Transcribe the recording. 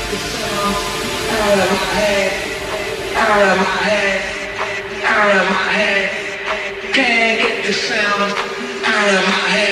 the sound out of my head, out of my head, out of my head. Can't get the sound out of my head.